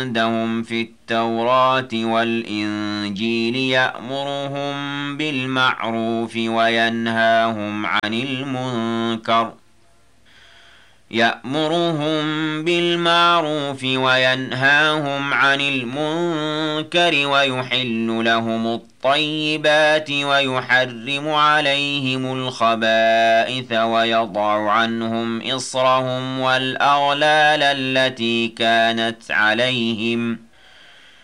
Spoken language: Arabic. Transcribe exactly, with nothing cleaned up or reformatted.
عندهم في التوراة والإنجيل يأمرهم بالمعروف وينهاهم عن المنكر يأمرهم بالمعروف وينهاهم عن المنكر ويحل لهم الطيبات ويحرم عليهم الخبائث ويضع عنهم إصرهم والأغلال التي كانت عليهم